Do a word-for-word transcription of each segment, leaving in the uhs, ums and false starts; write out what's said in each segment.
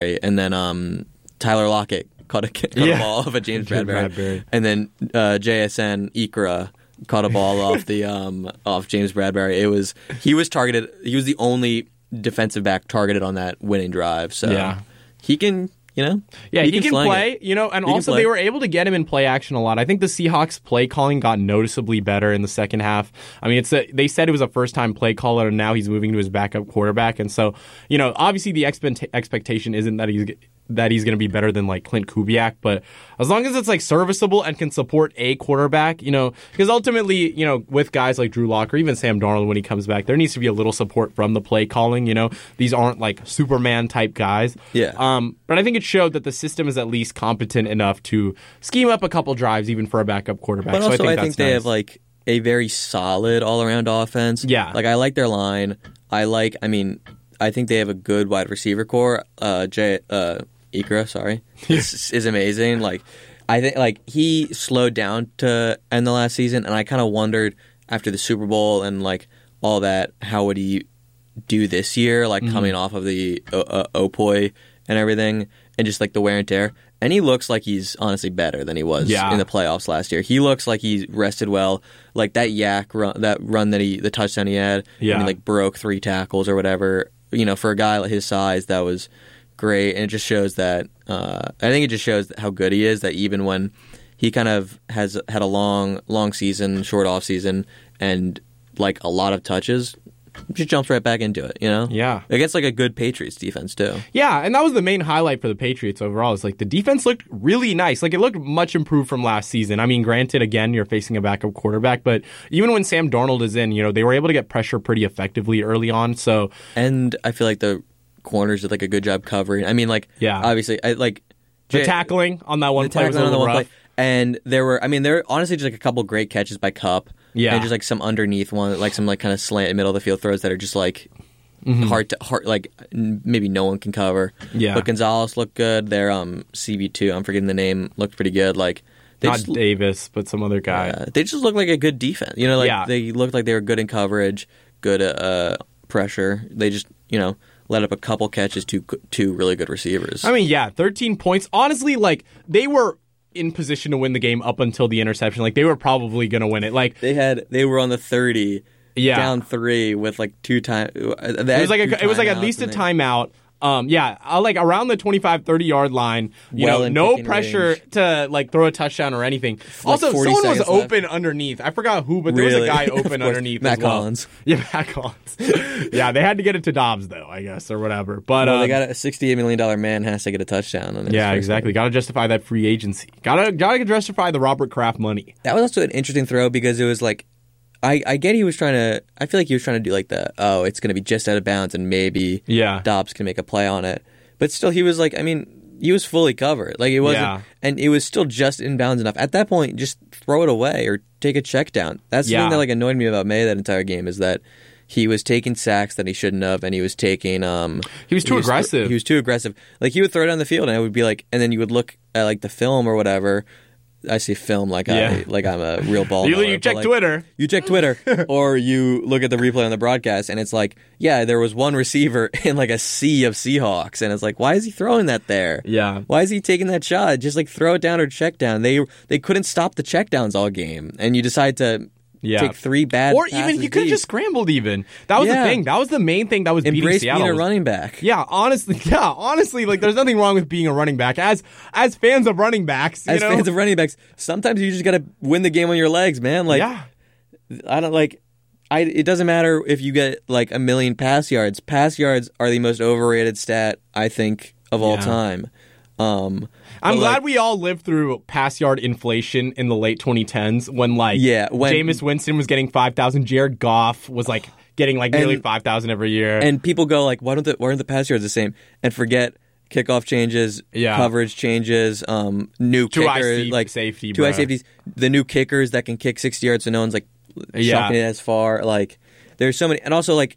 and then um, Tyler Lockett caught a, caught yeah. a ball off of James Bradbury, Bradbury. and then uh, J S N Ikra caught a ball off the um, off James Bradbury. It was he was targeted. He was the only defensive back targeted on that winning drive. So yeah. he can. You know, yeah, he, he can, can play. It. You know, and he also they were able to get him in play action a lot. I think the Seahawks play calling got noticeably better in the second half. I mean, it's a, they said it was a first time play caller, and now he's moving to his backup quarterback. And so, you know, obviously the expect- expectation isn't that he's that he's going to be better than like Clint Kubiak, but as long as it's like serviceable and can support a quarterback, you know, because ultimately, you know, with guys like Drew Lock or even Sam Darnold when he comes back, there needs to be a little support from the play calling. You know, these aren't like Superman type guys. Yeah. Um, but I think it showed that the system is at least competent enough to scheme up a couple drives even for a backup quarterback. But so also, I think, I think they nice. have like a very solid all around offense. Yeah. Like I like their line. I like. I mean, I think they have a good wide receiver core. Uh, Jay. Uh, Ikra, sorry, is, is amazing. Like, I think like he slowed down to end the last season, and I kind of wondered after the Super Bowl and like all that, how would he do this year? Like mm-hmm. coming off of the uh, uh, Opoi and everything, and just like the wear and tear. And he looks like he's honestly better than he was yeah. in the playoffs last year. He looks like he rested well. Like that yak run, that run that he, the touchdown he had, yeah, and he like broke three tackles or whatever. You know, for a guy like his size, that was great, and it just shows that uh, I think it just shows how good he is. That even when he kind of has had a long, long season, short off season, and like a lot of touches, just jumps right back into it. You know, yeah, against like a good Patriots defense too. Yeah, and that was the main highlight for the Patriots overall. Is like the defense looked really nice. Like it looked much improved from last season. I mean, granted, again, you're facing a backup quarterback, but even when Sam Darnold is in, you know, they were able to get pressure pretty effectively early on. So, and I feel like the corners did like a good job covering. I mean, like, yeah, obviously, I like the Jay, tackling on that one the play was a on the little one rough. Play. And there were, I mean, there were honestly just like a couple great catches by Kupp. Yeah, and just like some underneath one, like some like kind of slant middle of the field throws that are just like mm-hmm. hard to hard, like maybe no one can cover. Yeah, but Gonzalez looked good. Their um C B two, I'm forgetting the name, looked pretty good. Like they not just, Davis, but some other guy. Uh, they just looked like a good defense. You know, like yeah. they looked like they were good in coverage, good uh pressure. They just you know. let up a couple catches to two really good receivers. I mean, yeah, thirteen points. Honestly, like, they were in position to win the game up until the interception. Like, they were probably going to win it. Like They had, they were on the thirty, yeah. down three with, like, two times. It was like a, it was like at least a timeout. Um, yeah, uh, like around the twenty-five, thirty-yard line, you well know, no pressure range. to, like, throw a touchdown or anything. Like also, someone was open left. underneath. I forgot who, but there really? was a guy open underneath Matt as well. Collins. Yeah, Matt Collins. Yeah, they had to get it to Dobbs, though, I guess, or whatever. But well, um, they got a sixty-eight million dollars man has to get a touchdown. On yeah, exactly. Got to justify that free agency. Got to got to justify the Robert Kraft money. That was also an interesting throw because it was like, I, I get he was trying to, I feel like he was trying to do like the, oh, it's going to be just out of bounds and maybe yeah. Dobbs can make a play on it. But still, he was like, I mean, he was fully covered. Like, it wasn't, yeah. and it was still just in bounds enough. At that point, just throw it away or take a check down. That's the yeah. thing that, like, annoyed me about May that entire game is that he was taking sacks that he shouldn't have, and he was taking, um... He was too he was aggressive. Th- he was too aggressive. Like, he would throw it down the field, and it would be like, and then you would look at, like, the film or whatever. I say film like yeah. I like I'm a real ball. Either knower, you check like, Twitter, you check Twitter, or you look at the replay on the broadcast, and it's like, yeah, there was one receiver in like a sea of Seahawks, and it's like, why is he throwing that there? Yeah, why is he taking that shot? Just like throw it down or check down. They they couldn't stop the check downs all game, and you decide to. Yeah. Take three bad or even he could have just scrambled. Even that was yeah. the thing. That was the main thing that was Embrace beating Seattle. being a running back. Yeah, honestly, yeah, honestly, like there's nothing wrong with being a running back. As as fans of running backs, you as know? fans of running backs, sometimes you just got to win the game on your legs, man. Like, yeah. I don't like. I it doesn't matter if you get like a million pass yards. Pass yards are the most overrated stat I think of all yeah. time. Um, I'm glad like, we all lived through pass yard inflation in the late twenty tens when like yeah, when, Jameis Winston was getting five thousand, Jared Goff was like getting like nearly five thousand every year. And people go like, why don't the, why aren't the pass yards the same? And forget kickoff changes, yeah. coverage changes, um, new two kickers, like safety, two eye safeties, the new kickers that can kick sixty yards so no one's like yeah. chucking it as far. Like there's so many, and also like,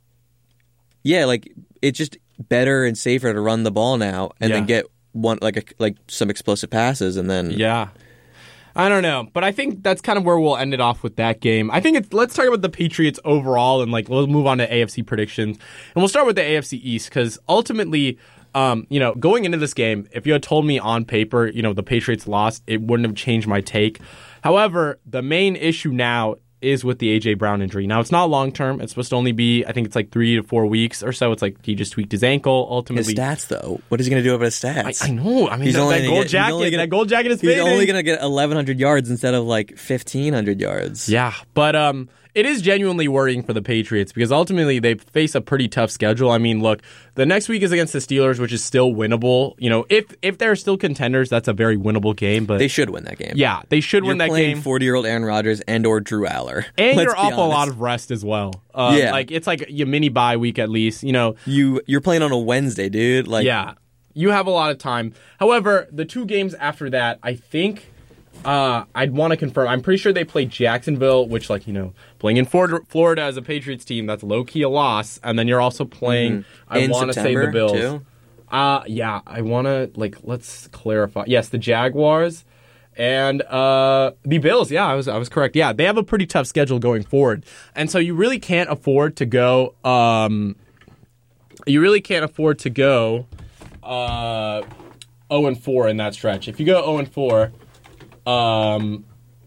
yeah, like it's just better and safer to run the ball now and yeah. then get one like a, like some explosive passes and then yeah. I don't know, but I think that's kind of where we'll end it off with that game. I think it's let's talk about the Patriots overall and like we'll move on to A F C predictions, and we'll start with the A F C East because ultimately. um, you know, going into this game, if you had told me on paper, you know, the Patriots lost, it wouldn't have changed my take. However, the main issue now is with the A J Brown injury. Now, it's not long-term. It's supposed to only be, I think it's like three to four weeks or so. It's like he just tweaked his ankle, ultimately. His stats, though. What is he going to do about his stats? I, I know. I mean, he's that, only that gold get, jacket, gonna, that gold jacket is He's fading. only going to get eleven hundred yards instead of like fifteen hundred yards. Yeah, but um, it is genuinely worrying for the Patriots because ultimately they face a pretty tough schedule. I mean, look, the next week is against the Steelers, which is still winnable. You know, if if they're still contenders, that's a very winnable game. But they should win that game. Yeah, they should You're win that playing game. forty-year-old Aaron Rodgers and or Drew Aller. And Let's you're off honest. a lot of rest as well. Um, yeah. Like, it's like your mini bye week at least, you know. You, you're playing on a Wednesday, dude. Like, yeah, you have a lot of time. However, the two games after that, I think uh, I'd want to confirm. I'm pretty sure they play Jacksonville, which, like, you know, playing in Florida as a Patriots team, that's low-key a loss. And then you're also playing, mm-hmm. I want to say the Bills. Too? Uh, yeah, I want to, like, let's clarify. Yes, the Jaguars. And uh, the Bills, yeah, I was I was correct. Yeah, they have a pretty tough schedule going forward, and so you really can't afford to go. Um, you really can't afford to go uh, zero and four in that stretch. If you go zero and four, um,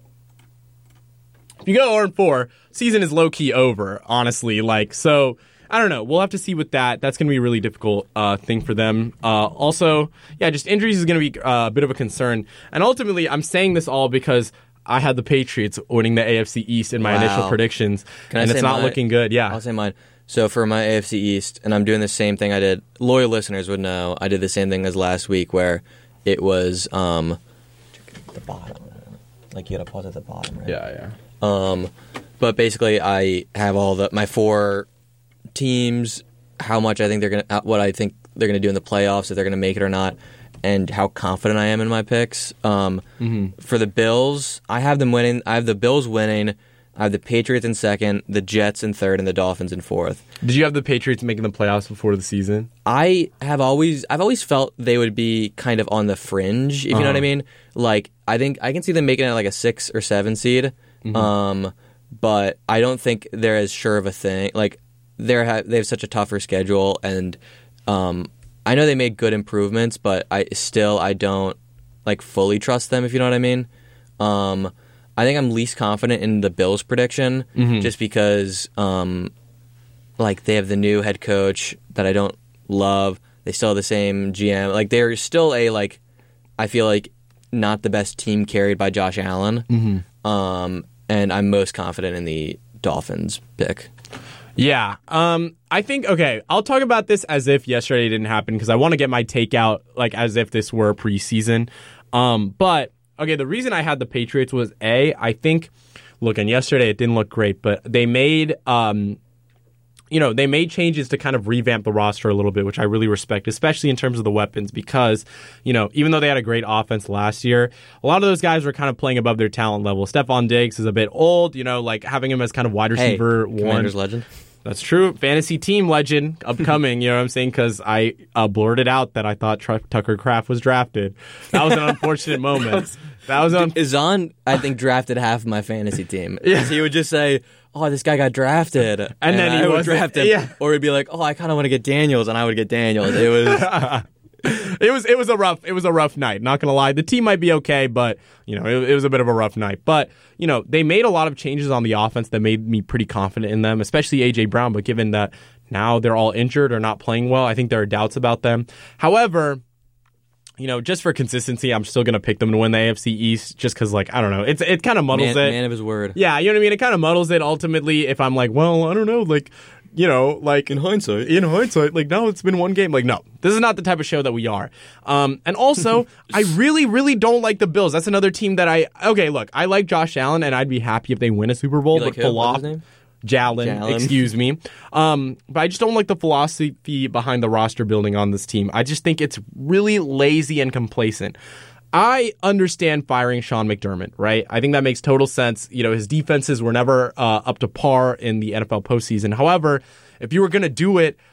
if you go zero and four, season is low key over. Honestly, like so. I don't know. We'll have to see with that. That's going to be a really difficult uh, thing for them. Uh, also, yeah, just injuries is going to be uh, a bit of a concern. And ultimately, I'm saying this all because I had the Patriots winning the A F C East in my wow. initial predictions, Can and I it's not my, looking good. Yeah, I'll say mine. So for my A F C East, and I'm doing the same thing I did. Loyal listeners would know I did the same thing as last week, where it was um, the bottom. Like you got to pause at the bottom, right? Yeah, yeah. Um, but basically, I have all the my four teams, how much I think they're gonna, what I think they're gonna do in the playoffs, if they're gonna make it or not, and how confident I am in my picks. Um, mm-hmm. For the Bills, I have them winning. I have the Bills winning. I have the Patriots in second, the Jets in third, and the Dolphins in fourth. Did you have the Patriots making the playoffs before the season? I have always, I've always felt they would be kind of on the fringe, if uh-huh. you know what I mean. Like, I think I can see them making it like a six or seven seed, mm-hmm. um, but I don't think they're as sure of a thing. Like, They're ha- they have such a tougher schedule, and um, I know they made good improvements, but I still I don't like fully trust them, if you know what I mean. Um, I think I'm least confident in the Bills prediction, mm-hmm. just because um, like they have the new head coach that I don't love. They still have the same G M. Like they're still a like I feel like not the best team carried by Josh Allen. Mm-hmm. Um, and I'm most confident in the Dolphins pick. Yeah. Um, I think, okay, I'll talk about this as if yesterday didn't happen because I want to get my take out like as if this were preseason. Um, but, okay, the reason I had the Patriots was, A, I think, look, and yesterday it didn't look great, but they made, um, you know, they made changes to kind of revamp the roster a little bit, which I really respect, especially in terms of the weapons because, you know, even though they had a great offense last year, a lot of those guys were kind of playing above their talent level. Stephon Diggs is a bit old, you know, like having him as kind of wide receiver hey, one. Commanders legend. That's true. Fantasy team legend upcoming, you know what I'm saying? Because I uh, blurted out that I thought Tr- Tucker Kraft was drafted. That was an unfortunate moment. That was un- Izan, I think, drafted half of my fantasy team. Yeah. He would just say, oh, this guy got drafted. And, and then he would draft him. Yeah. Or he'd be like, oh, I kind of want to get Daniels, and I would get Daniels. It was... It was it was a rough it was a rough night. Not gonna lie, the team might be okay, but you know it, it was a bit of a rough night. But you know they made a lot of changes on the offense that made me pretty confident in them, especially A J Brown. But given that now they're all injured or not playing well, I think there are doubts about them. However, you know, just for consistency, I'm still gonna pick them to win the A F C East, just because like I don't know, it's it kind of muddles man, it. Man of his word. Yeah, you know what I mean. It kind of muddles it ultimately. If I'm like, well, I don't know, like. You know, like in hindsight, in hindsight, like no, it's been one game. Like no, this is not the type of show that we are. Um, and also, I really, really don't like the Bills. That's another team that I okay. Look, I like Josh Allen, and I'd be happy if they win a Super Bowl. You like but Falaf, Jalen, Jalen, excuse me. Um, but I just don't like the philosophy behind the roster building on this team. I just think it's really lazy and complacent. I understand firing Sean McDermott, right? I think that makes total sense. You know, his defenses were never uh, up to par in the N F L postseason. However, if you were going to do it,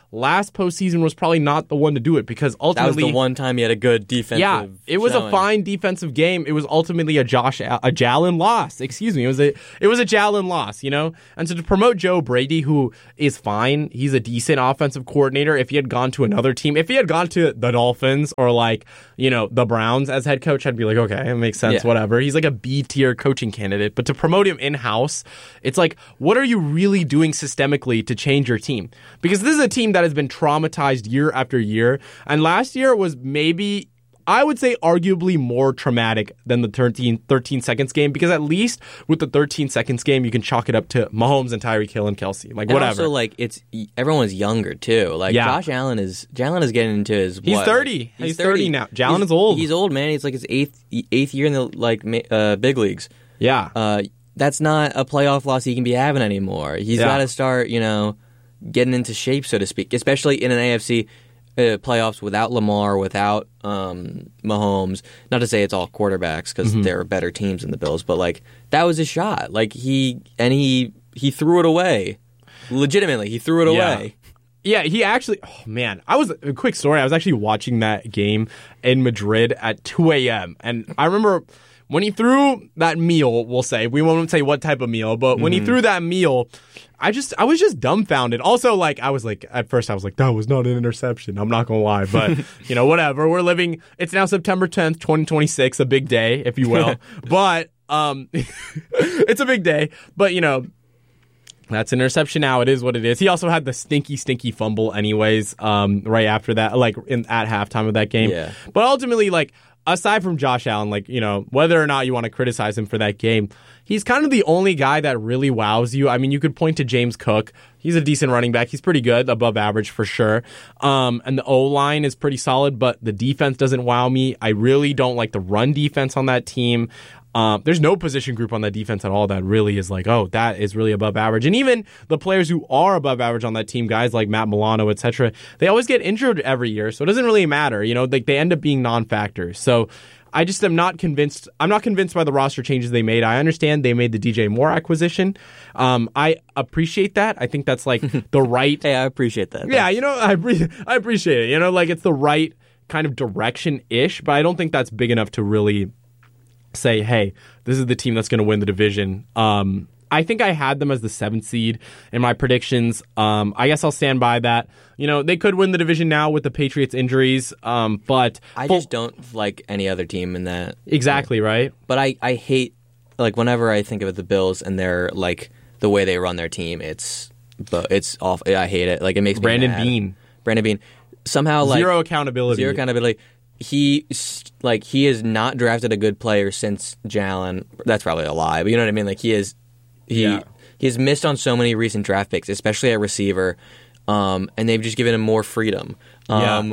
last postseason was probably not the one to do it because ultimately that was the one time he had a good defensive. Yeah, it was showing. a fine defensive game. It was ultimately a Josh a Jalen loss. Excuse me, it was a it was a Jalen loss. You know, and so to promote Joe Brady, who is fine, he's a decent offensive coordinator. If he had gone to another team, if he had gone to the Dolphins or like you know the Browns as head coach, I'd be like, okay, it makes sense. Yeah. Whatever. He's like a B tier coaching candidate. But to promote him in house, it's like, what are you really doing systemically to change your team? Because this is a team that has been traumatized year after year. And last year was maybe, I would say, arguably more traumatic than the thirteen, thirteen seconds game. Because at least with the thirteen seconds game, you can chalk it up to Mahomes and Tyreek Hill and Kelsey. Like, and whatever. Also, like, it's everyone's younger, too. Like, Yeah. Josh Allen is, Jalen is getting into his, He's what? thirty. Like, He's thirty now. Jalen He's- is old. He's old, man. He's like his eighth eighth year in the, like, ma- uh, big leagues. Yeah. Uh, that's not a playoff loss he can be having anymore. He's Yeah. got to start, you know, getting into shape, so to speak, especially in an A F C uh, playoffs without Lamar, without um, Mahomes. Not to say it's all quarterbacks because Mm-hmm. there are better teams in the Bills, but like that was his shot. Like he and he he threw it away. Legitimately, he threw it Yeah. away. Yeah, he actually. Oh man, I was a quick story. I was actually watching that game in Madrid at two a.m. and I remember when he threw that meal. We'll say we won't say what type of meal, but when he threw that meal, I just I was just dumbfounded. Also, like I was like at first I was like that was not an interception. I'm not gonna lie, but you know whatever. We're living. It's now September tenth, twenty twenty-six, a big day, if you will. but um, it's a big day. But you know. That's an interception now. It is what it is. He also had the stinky, stinky fumble anyways, um, right after that, like in, at halftime of that game. Yeah. But ultimately, like, aside from Josh Allen, like, you know, whether or not you want to criticize him for that game, he's kind of the only guy that really wows you. I mean, you could point to James Cook. He's a decent running back. He's pretty good, above average for sure. Um, and the O-line is pretty solid, but the defense doesn't wow me. I really don't like the run defense on that team. Um, there's no position group on that defense at all that really is like, oh, that is really above average. And even the players who are above average on that team, guys like Matt Milano, et cetera, they always get injured every year. So it doesn't really matter. You know, like they end up being non-factors. So I just am not convinced. I'm not convinced by the roster changes they made. I understand they made the D J Moore acquisition. Um, I appreciate that. I think that's like the right. Hey, I appreciate that. Yeah, you know, I, appre- I appreciate it. You know, like it's the right kind of direction-ish, but I don't think that's big enough to really say, hey, this is the team that's going to win the division. Um, I think I had them as the seventh seed in my predictions. Um, I guess I'll stand by that. You know, they could win the division now with the Patriots' injuries, um, but I just don't like any other team in that. exactly right. But I, I hate, like, whenever I think of the Bills and they're, like, the way they run their team, it's but it's off. I hate it. Like, it makes me Brandon mad. Bean, Brandon Bean. Somehow, like... zero accountability. Zero accountability. He, like, he has not drafted a good player since Jalen. That's probably a lie, but you know what I mean? Like, he is... He, Yeah. he has missed on so many recent draft picks, especially at receiver, um, and they've just given him more freedom. Um,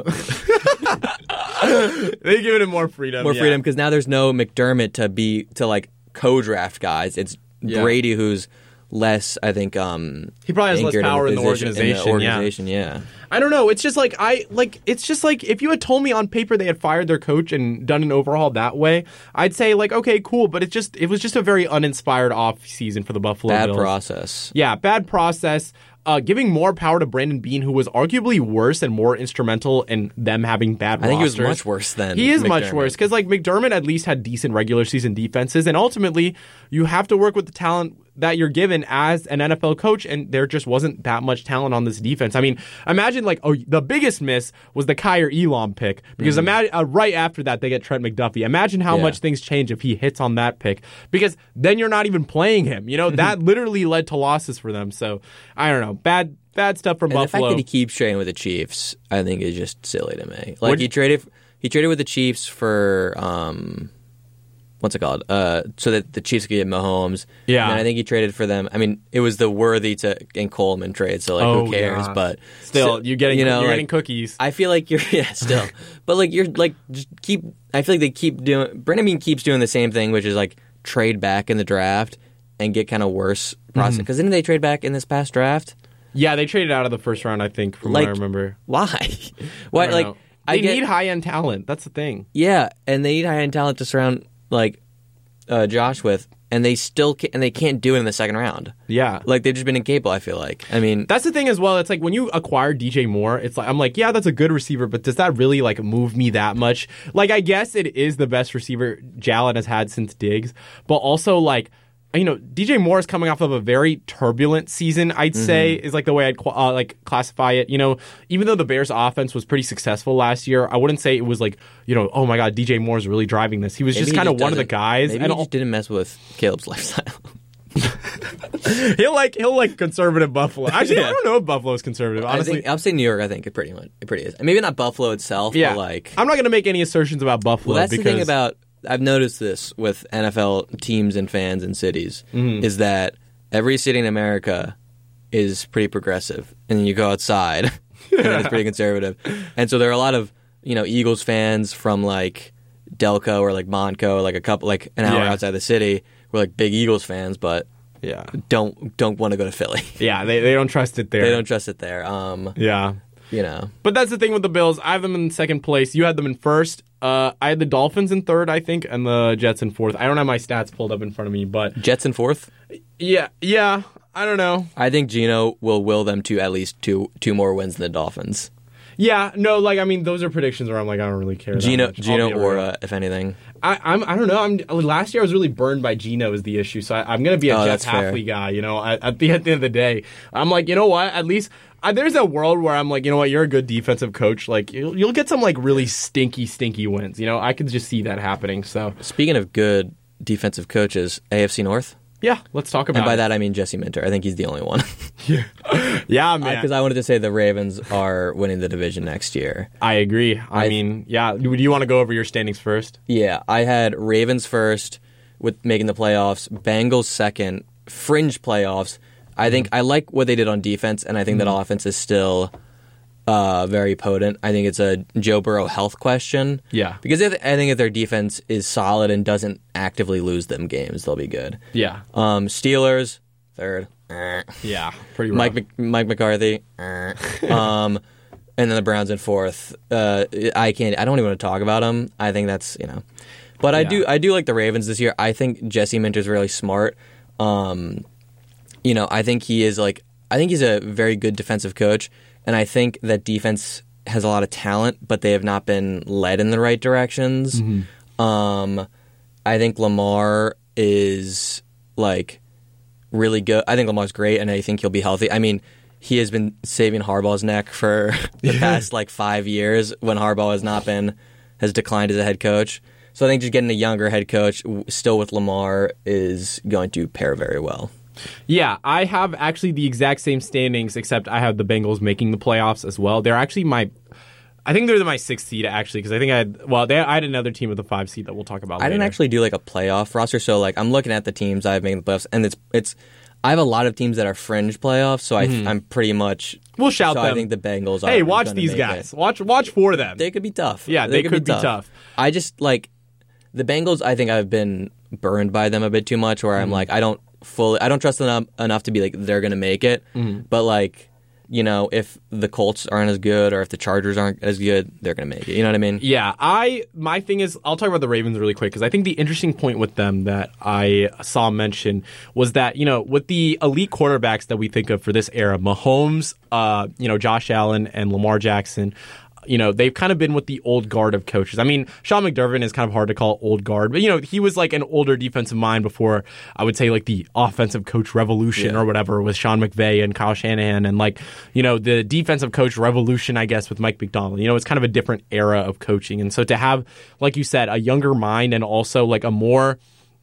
They've given him more freedom. more yeah. freedom because now there's no McDermott to be to like co-draft guys. It's Yeah. Brady who's less, I think. Um, He probably has less anchored power in the position- organization, In the yeah. organization, yeah. I don't know. It's just like I like. It's just like if you had told me on paper they had fired their coach and done an overhaul that way, I'd say like, okay, cool. But it's just it was just a very uninspired off season for the Buffalo Bad Bills. process. Yeah, bad process. Uh, giving more power to Brandon Bean, who was arguably worse and more instrumental in them having bad I think he was rosters. much worse than He is much McDermott. worse because like McDermott at least had decent regular season defenses, and ultimately you have to work with the talent that you're given as an N F L coach, and there just wasn't that much talent on this defense. I mean, imagine like oh, the biggest miss was the Kyer Elam pick because Mm-hmm. imagine uh, right after that they get Trent McDuffie. Imagine how Yeah. much things change if he hits on that pick because then you're not even playing him. You know that literally led to losses for them. So I don't know, bad. Bad stuff from And the fact Buffalo. that he keeps trading with the Chiefs, I think, is just silly to me. Like Would- he traded, he traded with the Chiefs for um, what's it called? Uh, so that the Chiefs could get Mahomes. Yeah. and then I think he traded for them. I mean, it was the Worthy to and Coleman trade. So like, Oh, who cares? yeah. But Still, you're getting you know, you're like, getting cookies. I feel like you're yeah, still, but like you're like just keep. I feel like they keep doing. Brandon Bean keeps doing the same thing, which is like trade back in the draft and get kind of worse process. Because didn't they trade back in this past draft? Yeah, they traded out of the first round, I think, from Like, what I remember. Why? I Why? don't Like know. I they get, need high end talent. That's the thing. yeah, and they need high end talent to surround like uh, Josh with. and they still can, and they can't do it in the second round. Yeah. Like, they've just been incapable, I feel like. I mean, that's the thing as well. It's like when you acquire D J Moore, it's like I'm like, yeah, that's a good receiver, but does that really like move me that much? Like, I guess it is the best receiver Jalen has had since Diggs, but also like, you know, D J Moore is coming off of a very turbulent season, I'd say, mm-hmm. is like the way I'd uh, like classify it. You know, even though the Bears offense was pretty successful last year, I wouldn't say it was like, you know, oh my God, D J Moore is really driving this. He was maybe just kind of one of the guys. Maybe and he just didn't mess with Caleb's lifestyle. he'll like he'll like conservative Buffalo. Actually, yeah. I don't know if Buffalo is conservative. Honestly, I think, I'm saying New York. I think it pretty much it pretty is. Maybe not Buffalo itself. Yeah, but like I'm not going to make any assertions about Buffalo. Well, that's because... the thing about I've noticed this with N F L teams and fans and cities mm-hmm. is that every city in America is pretty progressive, and then you go outside and then it's pretty conservative. And so there are a lot of you know Eagles fans from like Delco or like Montco, like a couple like an hour yeah. outside the city. We're like big Eagles fans, but yeah, don't don't want to go to Philly. Yeah, they they don't trust it there. They don't trust it there. Um, yeah, you know. But that's the thing with the Bills. I have them in second place. You had them in first. Uh, I had the Dolphins in third, I think, and the Jets in fourth. I don't have my stats pulled up in front of me, but Jets in fourth. Yeah, yeah. I don't know. I think Geno will will them to at least two two more wins than the Dolphins. Yeah, no, like I mean, those are predictions where I'm like, I don't really care. Geno, that much. Geno, or uh, if anything, I, I'm, I don't know. I'm last year I was really burned by Geno is the issue, so I, I'm going to be a oh, Jeff Hafley guy. You know, at, at the at the end of the day, I'm like, you know what? At least I, there's a world where I'm like, you know what? You're a good defensive coach. Like you'll, you'll get some like really stinky, stinky wins. You know, I could just see that happening. So speaking of good defensive coaches, A F C North. Yeah, let's talk about it. And by it. that, I mean Jesse Minter. I think he's the only one. yeah. yeah, man. Because I, I wanted to say the Ravens are winning the division next year. I agree. I, I mean, yeah. Do you want to go over your standings first? Yeah. I had Ravens first with making the playoffs, Bengals second, fringe playoffs. I think mm-hmm. I like what they did on defense, and I think mm-hmm. that offense is still uh, very potent. I think it's a Joe Burrow health question. Yeah. Because if, I think if their defense is solid and doesn't actively lose them games, they'll be good. Yeah. Um, Steelers, third. Yeah, pretty rough. Mike, Mike McCarthy. um, and then the Browns in fourth. Uh, I can't. I don't even want to talk about them. I think that's, you know. But I yeah. do I do like the Ravens this year. I think Jesse Minter's really smart. Um, you know, I think he is like, I think he's a very good defensive coach. And I think that defense has a lot of talent, but they have not been led in the right directions. Mm-hmm. Um, I think Lamar is like really good. I think Lamar's great, and I think he'll be healthy. I mean, he has been saving Harbaugh's neck for the yeah. past like five years when Harbaugh has not been has declined as a head coach. So I think just getting a younger head coach still with Lamar is going to pair very well. Yeah, I have actually the exact same standings, except I have the Bengals making the playoffs as well. They're actually my, I think they're my sixth seed actually, because I think I had, well, they, I had another team with a five seed that we'll talk about I later. didn't actually do like a playoff roster, so like I'm looking at the teams I've made the playoffs, and it's it's I have a lot of teams that are fringe playoffs, so I, mm-hmm. I'm pretty much. We'll shout so them. I think the Bengals are. Hey, watch these guys. It. Watch watch for them. They could be tough. Yeah, they, they could, could be, be tough. tough. I just like the Bengals. I think I've been burned by them a bit too much, where mm-hmm. I'm like I don't. Fully, I don't trust them enough to be like they're going to make it. Mm-hmm. But like, you know, if the Colts aren't as good or if the Chargers aren't as good, they're going to make it. You know what I mean? Yeah. I my thing is, I'll talk about the Ravens really quick because I think the interesting point with them that I saw mentioned was that, you know, with the elite quarterbacks that we think of for this era, Mahomes, uh, you know, Josh Allen and Lamar Jackson. You know, they've kind of been with the old guard of coaches. I mean, Sean McDermott is kind of hard to call old guard, but, you know, he was like an older defensive mind before, I would say, like the offensive coach revolution yeah. or whatever with Sean McVay and Kyle Shanahan and, like, you know, the defensive coach revolution, I guess, with Mike McDonald. You know, it's kind of a different era of coaching. And so to have, like you said, a younger mind and also, like, a more...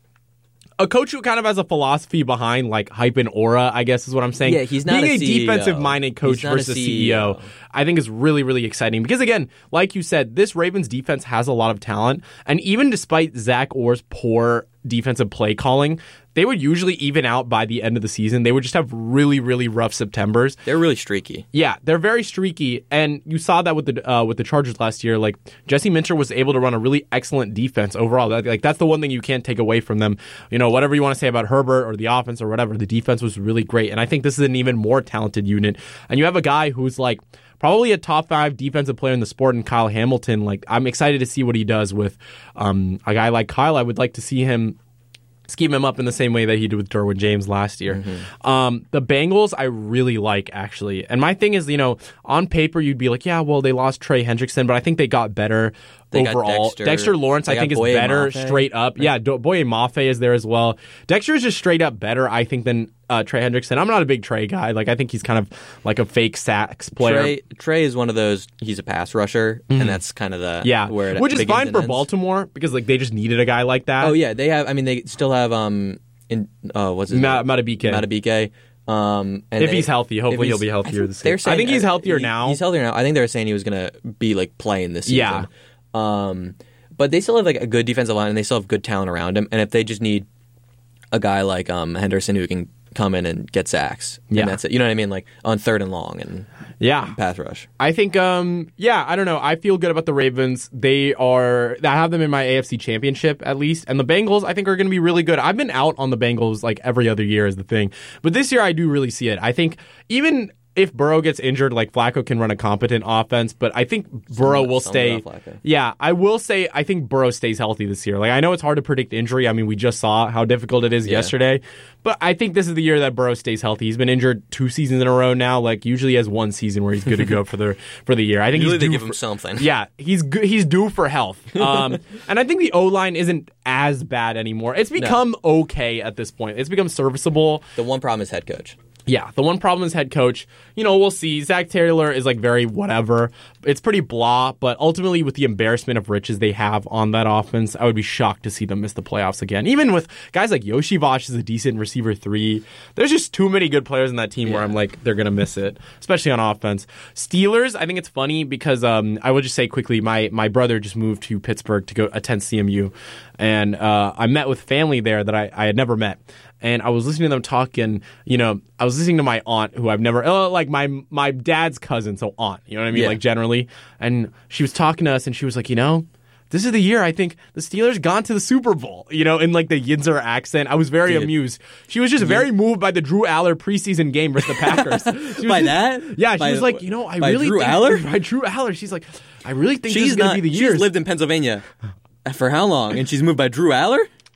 A coach who kind of has a philosophy behind like hype and aura, I guess is what I'm saying. Yeah, he's not Being a, a C E O. defensive-minded coach versus a C E O, I think is really, really exciting. Because again, like you said, this Ravens defense has a lot of talent. And even despite Zach Orr's poor defensive play calling, they would usually even out by the end of the season. They would just have really, really rough Septembers. They're really streaky. Yeah, they're very streaky, and you saw that with the uh, with the Chargers last year. Like Jesse Minter was able to run a really excellent defense overall. That, like that's the one thing you can't take away from them. You know, whatever you want to say about Herbert or the offense or whatever, the defense was really great. And I think this is an even more talented unit. And you have a guy who's like probably a top five defensive player in the sport in Kyle Hamilton. Like I'm excited to see what he does with um, a guy like Kyle. I would like to see him scheme him up in the same way that he did with Derwin James last year. Mm-hmm. Um, the Bengals, I really like, actually. And my thing is, you know, on paper, you'd be like, yeah, well, they lost Trey Hendrickson, but I think they got better they overall. Got Dexter. Dexter Lawrence, they I think, is Boye better Mafe. straight up. Yeah, Do- Boye Mafe is there as well. Dexter is just straight up better, I think, than uh, Trey Hendrickson. I'm not a big Trey guy. Like, I think he's kind of like a fake sacks player. Trey, Trey is one of those, he's a pass rusher, mm-hmm. and that's kind of the yeah, where it which is fine for ends. Baltimore because like they just needed a guy like that. Oh, yeah. They have, I mean, they still have, um, in, uh, what's his Ma- name? Matabike. Matabike. Um, and if they, he's healthy, hopefully he's, he'll be healthier this they're year. saying, I think he's healthier he, now. He's healthier now. I think they were saying he was going to be like playing this season. Yeah. Um, but they still have like a good defensive line, and they still have good talent around him. And if they just need a guy like um, Henderson who can come in and get sacks, yeah, and that's it. You know what I mean? Like on third and long and yeah, pass rush. I think, um, yeah, I don't know. I feel good about the Ravens. They are, I have them in my A F C Championship at least, and the Bengals I think are going to be really good. I've been out on the Bengals like every other year is the thing, but this year I do really see it. I think even if Burrow gets injured, like Flacco can run a competent offense, but I think Burrow will stay. Yeah, I will say I think Burrow stays healthy this year. Like I know it's hard to predict injury. I mean, we just saw how difficult it is yeah. yesterday, but I think this is the year that Burrow stays healthy. He's been injured two seasons in a row now. Like usually he has one season where he's good to go for the for the year. I think usually he's they due give for, him something. Yeah, he's good, he's due for health. Um, and I think the O line isn't as bad anymore. It's become no. okay at this point. It's become serviceable. The one problem is head coach. Yeah, the one problem is head coach. You know, we'll see. Zach Taylor is like very whatever. It's pretty blah, but ultimately with the embarrassment of riches they have on that offense, I would be shocked to see them miss the playoffs again. Even with guys like Yoshi Vosh is a decent receiver three. There's just too many good players in that team yeah. where I'm like, they're going to miss it, especially on offense. Steelers, I think it's funny because um, I will just say quickly, my, my brother just moved to Pittsburgh to go attend C M U, and uh, I met with family there that I, I had never met. And I was listening to them talk, and, you know, I was listening to my aunt, who I've never, uh, like my my dad's cousin, so aunt, you know what I mean, yeah. like generally. And she was talking to us, and she was like, you know, this is the year I think the Steelers gone to the Super Bowl, you know, in like the Yinzer accent. I was very Dude. amused. She was just yeah. very moved by the Drew Aller preseason game versus the Packers. by just, that? Yeah, she by, was like, you know, I by really Drew think, Aller? By Drew Aller. She's like, I really think she's this is going to be the year. She's lived in Pennsylvania for how long? And she's moved by Drew Aller?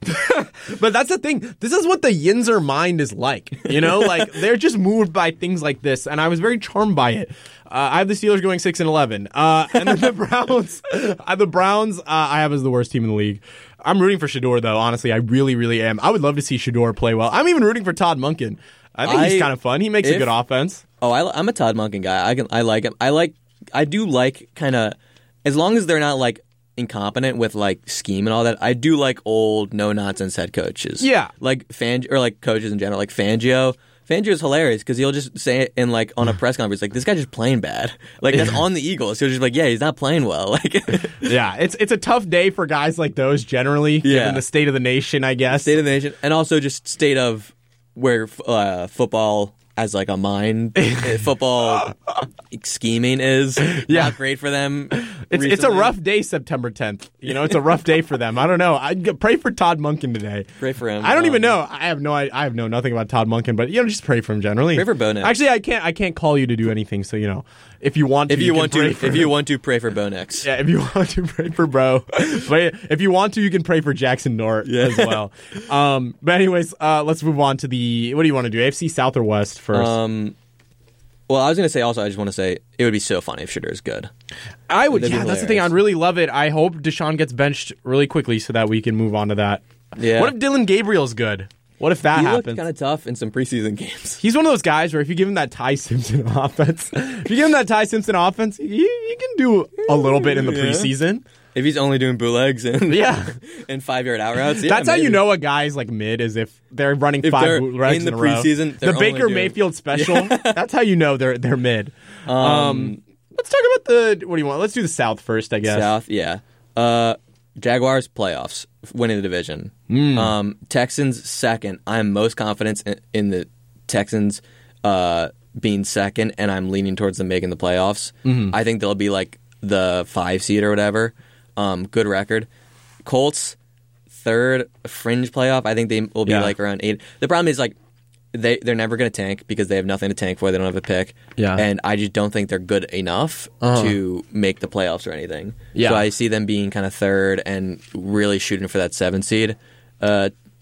But that's the thing. This is what the Yinzer mind is like. You know, like they're just moved by things like this, and I was very charmed by it. Uh, I have the Steelers going six and eleven, uh, and then the Browns. uh, the Browns, uh, I have as the worst team in the league. I'm rooting for Shador, though. Honestly, I really, really am. I would love to see Shador play well. I'm even rooting for Todd Monken. I think I, he's kind of fun. He makes if, a good offense. Oh, I, I'm a Todd Monken guy. I can, I like him. I like. I do like kind of, as long as they're not like incompetent with like scheme and all that. I do like old no nonsense head coaches. Yeah, like Fangio or like coaches in general, like Fangio. Fangio is hilarious because he'll just say it in like on a press conference, like this guy's just playing bad. Like that's on the Eagles. He'll just be like, yeah, he's not playing well. Like, yeah, it's it's a tough day for guys like those generally, yeah. given the state of the nation, I guess. State of the nation, and also just state of where uh, football as like a mind football scheming is yeah. not great for them. It's recently. It's a rough day, September tenth. You know, it's a rough day for them. I don't know. I pray for Todd Monken today. Pray for him. I don't um, even know. I have no. I, I have no nothing about Todd Monken, but you know, just pray for him generally. Pray for Bo Nix. Actually, I can't. I can't call you to do anything. So you know, if you want to, if you, you want to, if him. you want to pray for Bo Nix. Yeah, if you want to pray for Bro, but if you want to, you can pray for Jackson Nort yeah. as well. Um, but anyways, uh, let's move on to the. What do you want to do? A F C South or West first? Um. Well, I was going to say also, I just want to say it would be so funny if Shador is good. I would, yeah, that's the thing. I'd really love it. I hope Deshaun gets benched really quickly so that we can move on to that. Yeah. What if Dylan Gabriel's good? What if that he happens? He looked kind of tough in some preseason games. He's one of those guys where if you give him that Ty Simpson offense, if you give him that Ty Simpson offense, he, he can do a little bit in the yeah. preseason. If he's only doing bootlegs and yeah. and five yard out routes, yeah, that's maybe. how you know a guy's like mid is if they're running if five they're bootlegs in the in a preseason. row. The Baker doing... Mayfield special. Yeah. That's how you know they're they're mid. Um, um, let's talk about the. What do you want? Let's do the South first, I guess. South, yeah. Uh, Jaguars playoffs, winning the division. Mm. Um, Texans second. I'm most confident in, in the Texans uh, being second, and I'm leaning towards them making the playoffs. Mm-hmm. I think they'll be like the five seed or whatever. Um, good record. Colts, third fringe playoff. I think they will be yeah. like around eight. The problem is like they they're never going to tank because they have nothing to tank for. They don't have a pick. Yeah. And I just don't think they're good enough uh-huh. to make the playoffs or anything. Yeah. So I see them being kind of third and really shooting for that seven seed. Uh,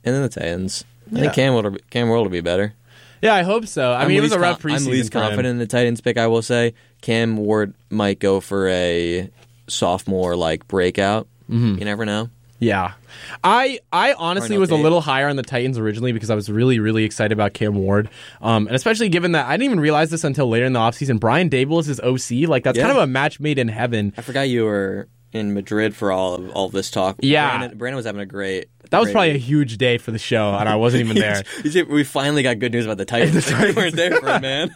and then the Titans. I Yeah. think Cam will Cam World will be better. Yeah, I hope so. I I'm mean, it was a least rough con- preseason I'm least for him. confident in the Titans pick. I will say Cam Ward might go for a sophomore like breakout. Mm-hmm. You never know. Yeah. I I honestly Or no was a date. little higher on the Titans originally because I was really, really excited about Cam Ward. Um, and especially given that I didn't even realize this until later in the offseason. Brian Dable is his O C. Like, that's Yeah. kind of a match made in heaven. I forgot you were in Madrid for all of all of this talk. Yeah. Brandon, Brandon was having a great. That was great probably a huge day for the show, and I wasn't even there. You see, we finally got good news about the Titans. We weren't there for it, man.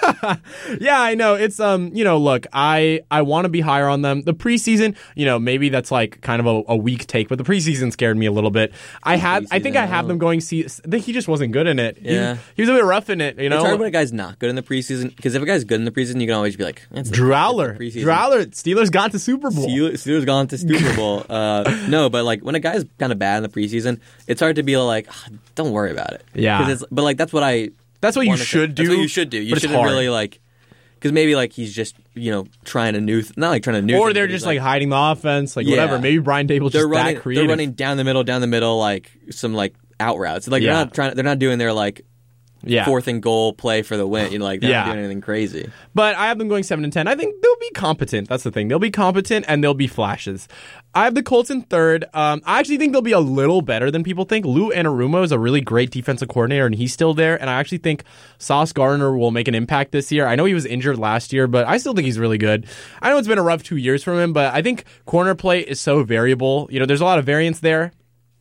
Yeah, I know. It's um, you know, look, I I want to be higher on them. The preseason, you know, maybe that's like kind of a, a weak take, but the preseason scared me a little bit. I had, I think I have them going. See, I think he just wasn't good in it. He- Yeah. he, was a bit rough in it. You know, It's hard when a guy's not good in the preseason because if a guy's good in the preseason, you can always be like, "That's the- Drew that's Aller, the preseason." Drew Aller, Steelers got to Super Bowl. Steelers, Steelers gone to Super Bowl. Uh, no, but like when a guy's kind of bad in the preseason, it's hard to be like, "Ah, don't worry about it. Yeah. 'Cause it's, but like that's what I. That's what you wanna say. should do. That's what you should do. You but it's shouldn't hard. really like. Because maybe like he's just you know trying to new, th- not like trying to new, Or things, they're but he's, just like, hiding the offense, like whatever. Yeah. Maybe Brian Dable's they're just running, that creative. they're running down the middle, down the middle, like some like out routes. Like Yeah. they're not trying, they're not doing their like yeah. fourth and goal play for the win. You know, like they're Yeah. not doing anything crazy. But I have them going seven and ten. I think they'll be competent. That's the thing. They'll be competent and they'll be flashes. I have the Colts in third. Um, I actually think they'll be a little better than people think. Lou Anarumo is a really great defensive coordinator, and he's still there. And I actually think Sauce Gardner will make an impact this year. I know he was injured last year, but I still think he's really good. I know it's been a rough two years from him, but I think corner play is so variable. You know, there's a lot of variance there.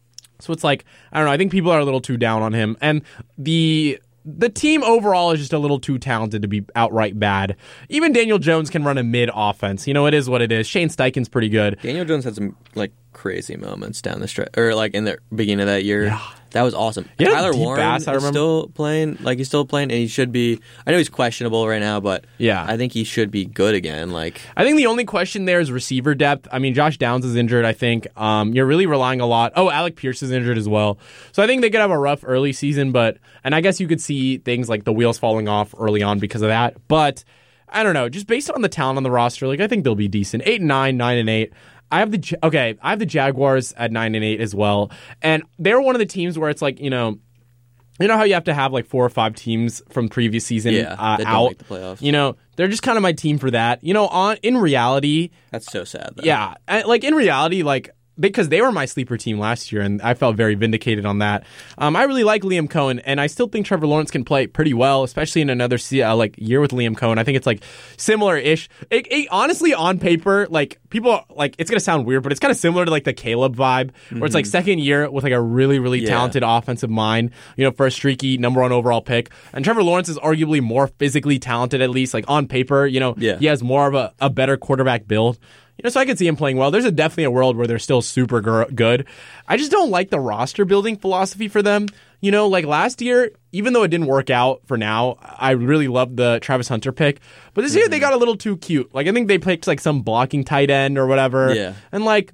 So it's like, I don't know, I think people are a little too down on him. And the the team overall is just a little too talented to be outright bad. Even Daniel Jones can run a mid offense. You know, it is what it is. Shane Steichen's pretty good. Daniel Jones had some like crazy moments down the stretch, or like in the beginning of that year. Yeah. That was awesome. Yeah, Tyler deep Warren bass, I is remember. still playing, like he's still playing, and he should be. I know he's questionable right now, but Yeah. I think he should be good again. Like I think the only question there is receiver depth. I mean, Josh Downs is injured, I think. Um, you're really relying a lot. Oh, Alec Pierce is injured as well. So I think they could have a rough early season, but, and I guess you could see things like the wheels falling off early on because of that. But I don't know, just based on the talent on the roster, like I think they'll be decent. Eight and nine, nine and eight. I have the okay. I have the Jaguars at nine and eight as well, and they're one of the teams where it's like you know, you know how you have to have like four or five teams from previous season Yeah, uh, that don't out. make the playoffs. You know, they're just kind of my team for that. You know, on in reality, that's so sad. Though. yeah, I- like in reality, like. Because they were my sleeper team last year, and I felt very vindicated on that. Um, I really like Liam Cohen, and I still think Trevor Lawrence can play pretty well, especially in another se- uh, like year with Liam Cohen. I think it's like similar-ish. It, it, honestly, on paper, like people are, like it's gonna sound weird, but it's kind of similar to like the Caleb vibe, where it's like second year with like a really really Yeah. talented offensive mind. You know, for a streaky number one overall pick, and Trevor Lawrence is arguably more physically talented, at least like on paper. You know, Yeah. he has more of a, a better quarterback build. You know, so I could see him playing well. There's a, definitely a world where they're still super gr- good. I just don't like the roster building philosophy for them. You know, like last year, even though it didn't work out for now, I really loved the Travis Hunter pick. But this mm-hmm. year they got a little too cute. Like I think they picked like some blocking tight end or whatever. Yeah. And like,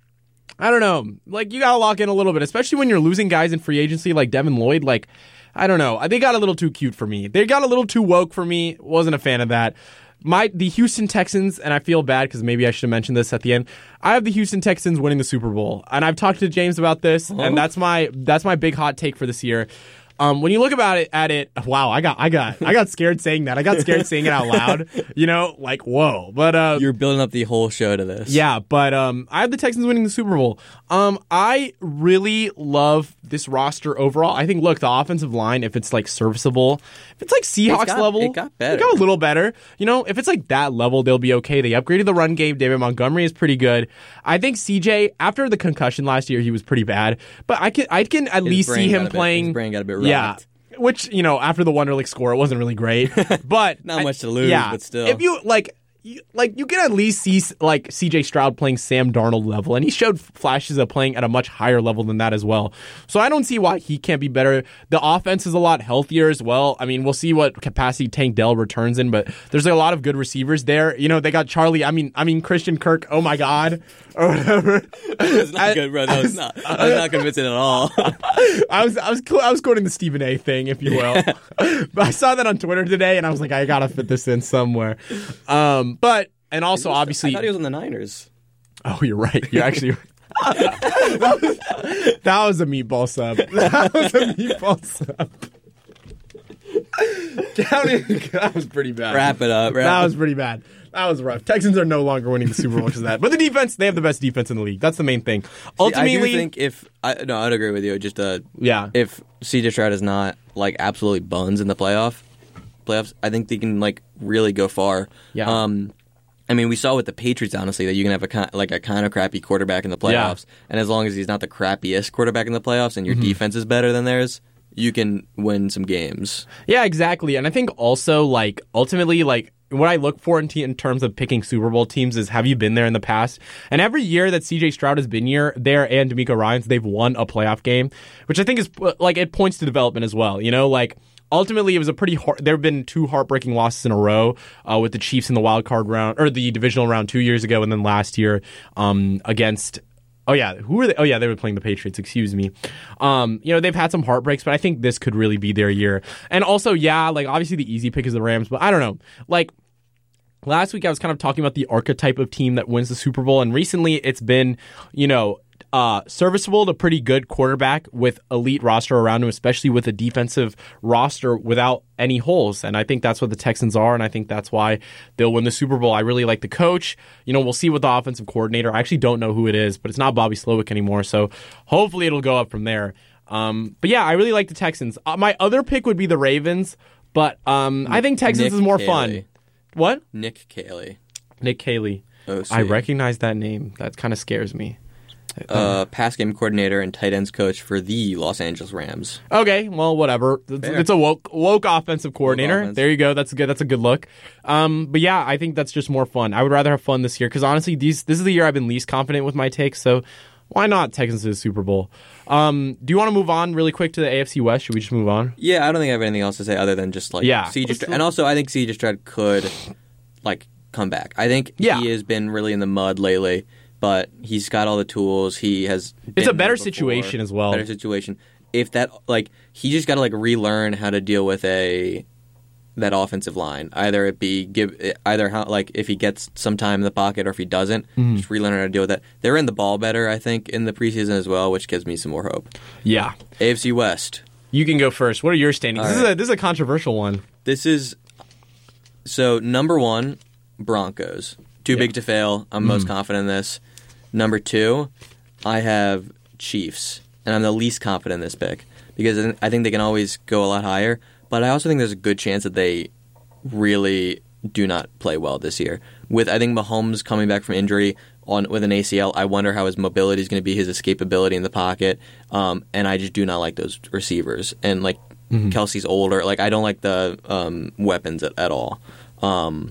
I don't know. Like you got to lock in a little bit, especially when you're losing guys in free agency like Devin Lloyd. Like, I don't know. They got a little too cute for me. They got a little too woke for me. Wasn't a fan of that. My the Houston Texans, and I feel bad because maybe I should have mentioned this at the end. I have the Houston Texans winning the Super Bowl, and I've talked to James about this, oh. and that's my that's my big hot take for this year. Um, when you look about it at it, wow, I got I got I got scared saying that. I got scared saying it out loud. You know, like whoa. But uh, you're building up the whole show to this. Yeah, but um, I have the Texans winning the Super Bowl. Um, I really love this roster overall. I think look, the offensive line, if it's like serviceable, if it's like Seahawks got, level, it got better. It got a little better. You know, if it's like that level, they'll be okay. They upgraded the run game. David Montgomery is pretty good. I think C J after the concussion last year, he was pretty bad. But I can I can at his least see him bit, playing. His brain got a bit rocked. Yeah. Which, you know, after the Wonderlic score, it wasn't really great. But not I, much to lose, yeah, but still. If you, like, you, like you can at least see, like, C J Stroud playing Sam Darnold level. And he showed flashes of playing at a much higher level than that as well. So I don't see why he can't be better. The offense is a lot healthier as well. I mean, we'll see what capacity Tank Dell returns in, but there's a lot of good receivers there. You know, they got Charlie, I mean, I mean, Christian Kirk, oh my God, or whatever. That's not I, good, bro. That was not, that was not convincing at all. I was I was I was quoting the Stephen A. thing, if you will. But I saw that on Twitter today, and I was like, I gotta fit this in somewhere. Um, but and also was, obviously, I thought he was on the Niners. Oh, you're right. You're actually. that, was, that was a meatball sub. That was a meatball sub. County, that was pretty bad. Wrap it up. Wrap that it. was pretty bad. That was rough. Texans are no longer winning the Super Bowl because of that. But the defense, they have the best defense in the league. That's the main thing. Ultimately, See, I do think if I no, I'd agree with you. Just uh, yeah, if C J Stroud is not like absolutely buns in the playoff playoffs, I think they can like really go far. Yeah. Um, I mean, we saw with the Patriots, honestly, that you can have a kind, like a kind of crappy quarterback in the playoffs, yeah. and as long as he's not the crappiest quarterback in the playoffs, and your mm-hmm. defense is better than theirs, you can win some games. Yeah, exactly. And I think also, like, ultimately, like, what I look for in, te- in terms of picking Super Bowl teams is, have you been there in the past? And every year that C J Stroud has been here, there and D'Amico Ryans, they've won a playoff game, which I think is, like, it points to development as well. You know, like, ultimately, it was a pretty hard, there have been two heartbreaking losses in a row uh, with the Chiefs in the wild card round, or the divisional round two years ago, and then last year um, against... Oh, yeah. Who were they? Oh, yeah, they were playing the Patriots. Excuse me. Um, you know, they've had some heartbreaks, but I think this could really be their year. And also, yeah, like, obviously the easy pick is the Rams, but I don't know. Like, last week I was kind of talking about the archetype of team that wins the Super Bowl, and recently it's been, you know, uh, serviceable to pretty good quarterback with elite roster around him, especially with a defensive roster without any holes. And I think that's what the Texans are, and I think that's why they'll win the Super Bowl. I really like the coach. You know, we'll see with the offensive coordinator. I actually don't know who it is, but it's not Bobby Slowick anymore, so hopefully it'll go up from there. Um, but yeah, I really like the Texans. Uh, my other pick would be the Ravens, but um, I think Texans Nick is more Caley. fun. What? Nick Caley. Nick Caley. O C. I recognize that name. That kind of scares me. Uh, pass game coordinator and tight ends coach for the Los Angeles Rams. Okay, well, whatever. It's, it's a woke, woke offensive coordinator. Woke offense. There you go. That's a good. That's a good look. Um, but yeah, I think that's just more fun. I would rather have fun this year because honestly, these this is the year I've been least confident with my takes. So why not Texans to the Super Bowl? Um, do you want to move on really quick to the A F C West? Should we just move on? Yeah, I don't think I have anything else to say other than just like yeah. C J Stroud. And also, I think C J Stroud could like come back. I think yeah. he has been really in the mud lately. But he's got all the tools. He has. It's a better situation as well. Better situation. If that, like, he just got to like relearn how to deal with a that offensive line. Either it be give either how like if he gets some time in the pocket or if he doesn't, mm-hmm. just relearn how to deal with that. They're in the ball better, I think, in the preseason as well, which gives me some more hope. Yeah. A F C West. You can go first. What are your standings? This, right. is a, this is a controversial one. This is so number one, Broncos. Too yeah. big to fail. I'm mm-hmm. most confident in this. Number two, I have Chiefs, and I'm the least confident in this pick because I think they can always go a lot higher, but I also think there's a good chance that they really do not play well this year. With, I think, Mahomes coming back from injury on with an A C L, I wonder how his mobility is going to be, his escapability in the pocket, um, and I just do not like those receivers. And, like, mm-hmm. Kelsey's older. Like, I don't like the um, weapons at, at all. Um,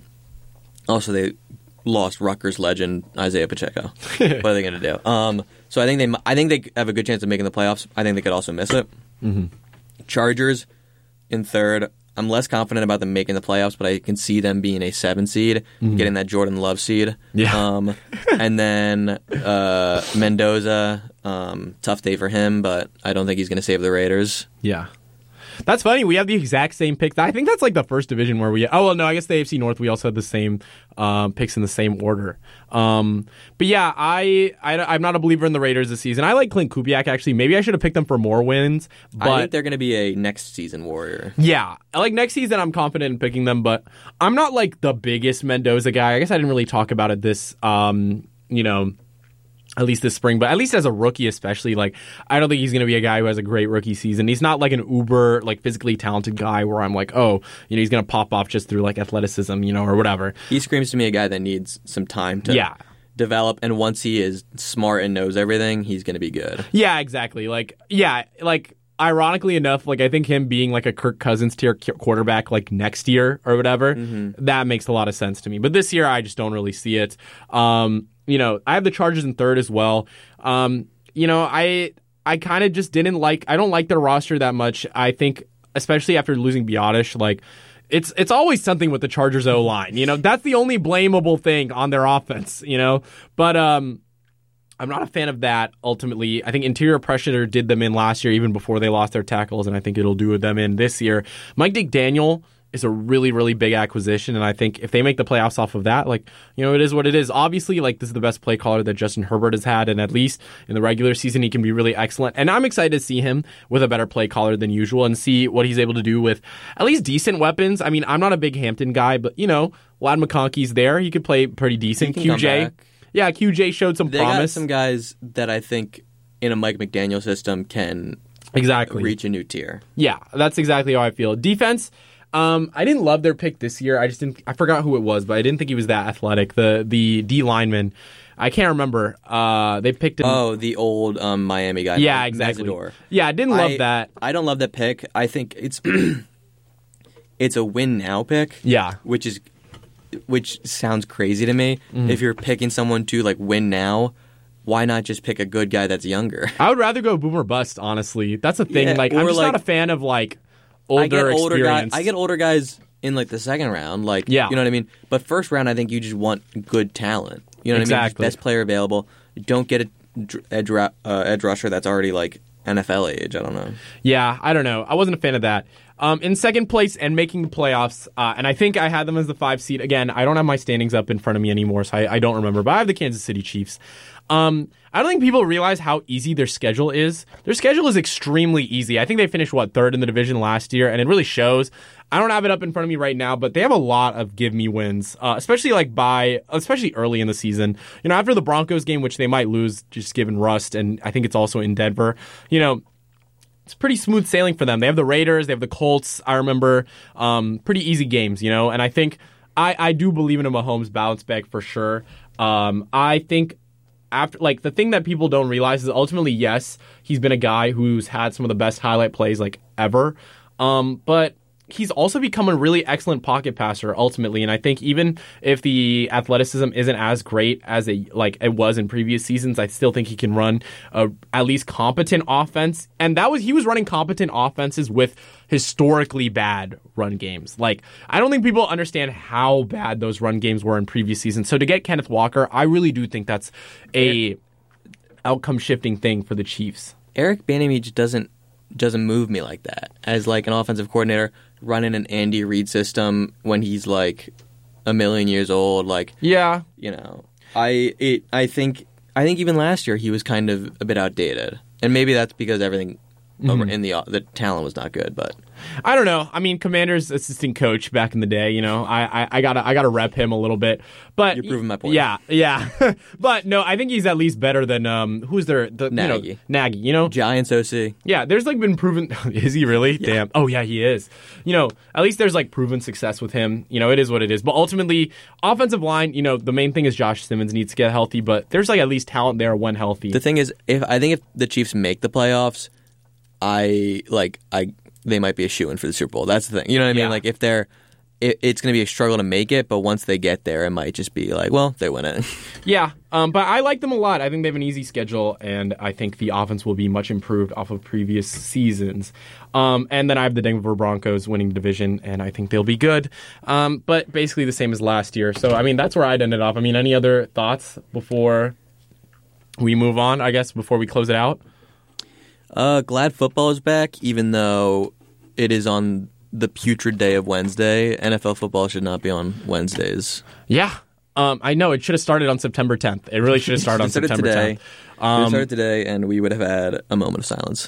also, they... lost Rutgers legend Isaiah Pacheco. What are they going to do? Um, so I think they, I think they have a good chance of making the playoffs. I think they could also miss it. Mm-hmm. Chargers in third. I'm less confident about them making the playoffs, but I can see them being a seven seed, mm-hmm. getting that Jordan Love seed. Yeah. Um, and then uh, Mendoza, um, tough day for him, but I don't think he's going to save the Raiders. Yeah. That's funny. We have the exact same picks. I think that's like the first division where we... Oh, well, no, I guess the A F C North, we also had the same um, picks in the same order. Um, but yeah, I, I, I'm not a believer in the Raiders this season. I like Clint Kubiak, actually. Maybe I should have picked them for more wins. But I think they're going to be a next season warrior. Yeah. Like next season, I'm confident in picking them, but I'm not like the biggest Mendoza guy. I guess I didn't really talk about it this, um, you know... at least this spring, but at least as a rookie especially, like, I don't think he's going to be a guy who has a great rookie season. He's not like an uber, like, physically talented guy where I'm like, oh, you know, he's going to pop off just through, like, athleticism, you know, or whatever. He screams to me a guy that needs some time to yeah. develop, and once he is smart and knows everything, he's going to be good. Yeah, exactly. Like, yeah, like... ironically enough, like I think him being like a Kirk Cousins tier quarterback like next year or whatever, mm-hmm. that makes a lot of sense to me. But this year, I just don't really see it. Um, you know, I have the Chargers in third as well. Um, you know, I I kind of just didn't like. I don't like their roster that much. I think, especially after losing Biotish, like. It's it's always something with the Chargers O-line. You know, that's the only blamable thing on their offense. You know, but um. I'm not a fan of that, ultimately. I think interior pressure did them in last year, even before they lost their tackles, and I think it'll do them in this year. Mike McDaniel is a really, really big acquisition. And I think if they make the playoffs off of that, like, you know, it is what it is. Obviously, like, this is the best play caller that Justin Herbert has had. And at least in the regular season, he can be really excellent. And I'm excited to see him with a better play caller than usual and see what he's able to do with at least decent weapons. I mean, I'm not a big Hampton guy, but, you know, Ladd McConkey's there. He could play pretty decent. Q J. Yeah, Q J showed some they promise. They got some guys that I think in a Mike McDaniel system can exactly reach a new tier. Yeah, that's exactly how I feel. Defense, um, I didn't love their pick this year. I just didn't. I forgot who it was, but I didn't think he was that athletic. The the D lineman, I can't remember. Uh, they picked him. Oh, the old um, Miami guy. Yeah, exactly. Mesidor. Yeah, I didn't love I, that. I don't love that pick. I think it's it's a win now pick. Yeah, which is which sounds crazy to me. Mm. If you're picking someone to like win now, why not just pick a good guy that's younger? I would rather go boom or bust, honestly. That's the thing. Yeah, like, I'm just like, not a fan of like older I get older experience. Guys, I get older guys in like the second round. Like, yeah. you know what I mean? But first round, I think you just want good talent. You know what exactly. I mean? Just best player available. Don't get a edge, uh, edge rusher that's already like N F L age. I don't know. Yeah, I don't know. I wasn't a fan of that. Um, in second place and making the playoffs, uh, and I think I had them as the five seed. Again, I don't have my standings up in front of me anymore, so I, I don't remember. But I have the Kansas City Chiefs. Um, I don't think people realize how easy their schedule is. Their schedule is extremely easy. I think they finished, what, third in the division last year, and it really shows. I don't have it up in front of me right now, but they have a lot of give-me wins, uh, especially like by, especially early in the season. You know, after the Broncos game, which they might lose just given rust, and I think it's also in Denver, you know, it's pretty smooth sailing for them. They have the Raiders, they have the Colts, I remember, um, pretty easy games, you know, and I think, I, I do believe in a Mahomes bounce back for sure. Um, I think After, like, the thing that people don't realize is ultimately, yes, he's been a guy who's had some of the best highlight plays, like, ever. Um, but he's also become a really excellent pocket passer, ultimately. And I think even if the athleticism isn't as great as it, like, it was in previous seasons, I still think he can run a at least competent offense. And that was he was running competent offenses with historically bad run games. Like, I don't think people understand how bad those run games were in previous seasons. So to get Kenneth Walker, I really do think that's a outcome shifting thing for the Chiefs. Eric Bieniemy just doesn't doesn't move me like that as like an offensive coordinator running an Andy Reid system when he's like a million years old. Like, yeah, you know, I it I think I think even last year he was kind of a bit outdated, and maybe that's because everything mm-hmm. in the the talent was not good, but. I don't know. I mean, Commander's assistant coach back in the day, you know, I, I, I gotta I gotta rep him a little bit. But you're proving my point. Yeah, yeah. But no, I think he's at least better than um who's there the Nagy. You know, Nagy, you know? Giants O C. Yeah, there's like been proven is he really? Yeah. Damn. Oh yeah, he is. You know, at least there's like proven success with him. You know, it is what it is. But ultimately, offensive line, you know, the main thing is Josh Simmons needs to get healthy, but there's like at least talent there when healthy. The thing is, if I think if the Chiefs make the playoffs, I like I they might be a shoo-in for the Super Bowl. That's the thing. You know what I mean? Yeah. Like, if they're... It, it's going to be a struggle to make it, but once they get there, it might just be like, well, they win it. Yeah, um, but I like them a lot. I think they have an easy schedule, and I think the offense will be much improved off of previous seasons. Um, and then I have the Denver Broncos winning the division, and I think they'll be good. Um, but basically the same as last year. So, I mean, that's where I'd ended up. I mean, any other thoughts before we move on, I guess, before we close it out? Uh, glad football is back, even though it is on the putrid day of Wednesday. N F L football should not be on Wednesdays. Yeah, um, I know. It should have started on September tenth. It really should have started on September today. tenth. Um, it started today, and we would have had a moment of silence.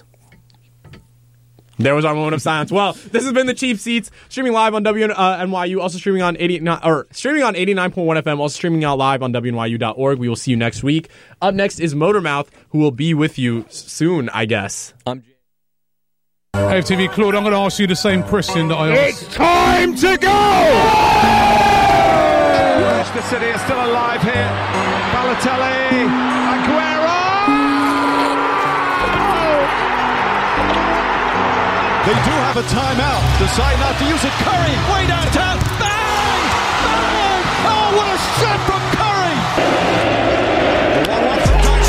There was our moment of silence. Well, this has been the Cheap Seats, streaming live on W N Y U, also streaming on eighty-nine or streaming on eighty-nine point one F M, also streaming out live on W N Y U dot org. We will see you next week. Up next is Motormouth, who will be with you soon, I guess. I'm Hey, F T V, Claude, I'm going to ask you the same question that I asked. It's time to go! Manchester City are still alive here. Balotelli, Aguero! They do have a timeout. Decide not to use it. Curry, way downtown. Bang! Bang! Oh, what a shot from